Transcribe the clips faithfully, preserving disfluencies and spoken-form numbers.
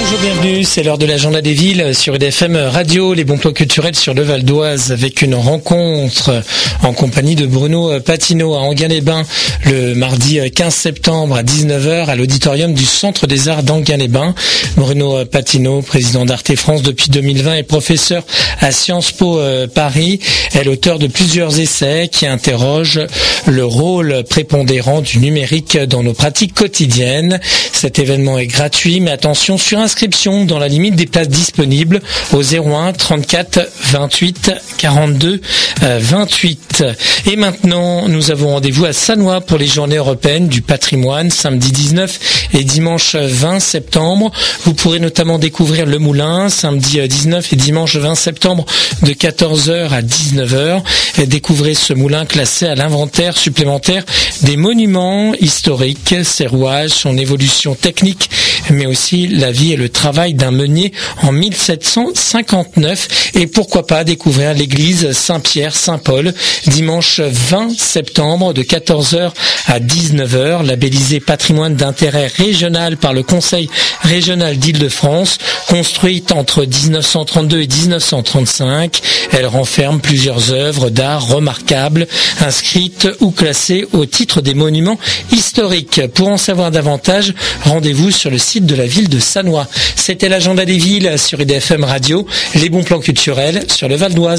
Bonjour, bienvenue, c'est l'heure de l'agenda des villes sur U D F M Radio, les bons plans culturels sur le Val d'Oise avec une rencontre en compagnie de Bruno Patino à Enghien-les-Bains le mardi quinze septembre à dix-neuf heures à l'auditorium du Centre des Arts d'Enghien-les-Bains. Bruno Patino, président d'Arte France depuis deux mille vingt et professeur à Sciences Po Paris, est l'auteur de plusieurs essais qui interrogent le rôle prépondérant du numérique dans nos pratiques quotidiennes. Cet événement est gratuit, mais attention, sur inscription dans la limite des places disponibles au zéro un trente-quatre vingt-huit quarante-deux vingt-huit. Et maintenant, nous avons rendez-vous à Sannois pour les Journées européennes du patrimoine, samedi dix-neuf et dimanche vingt septembre. Vous pourrez notamment découvrir le Moulin, samedi dix-neuf et dimanche vingt septembre de quatorze heures à dix-neuf heures. Découvrez ce moulin classé à l'inventaire supplémentaire des monuments historiques, ses rouages, son évolution technique, mais aussi la vie et le travail d'un meunier en mille sept cent cinquante-neuf. Et pourquoi pas découvrir l'église Saint-Pierre-Saint-Paul dimanche vingt septembre de quatorze heures à dix-neuf heures, labellisée patrimoine d'intérêt régional par le Conseil régional d'Île-de-France. Construite entre dix-neuf cent trente-deux et dix-neuf cent trente-cinq, elle renferme plusieurs œuvres d'art remarquables, inscrites ou classées au titre des monuments historiques. Pour en savoir davantage, rendez-vous sur le site de la ville de Sannois. C'était l'agenda des villes sur U D F M Radio, les bons plans culturels sur le Val d'Oise.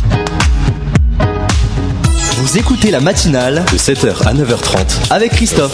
Vous écoutez la matinale de sept heures à neuf heures trente avec Christophe.